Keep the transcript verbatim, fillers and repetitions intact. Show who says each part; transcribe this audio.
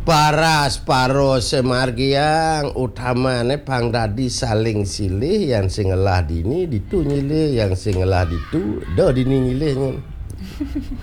Speaker 1: Paras paro semargi yang utama ne pang dadi saling silih yang singelah dini ditu nyilih yang singelah ditu do dini nyilih ngun.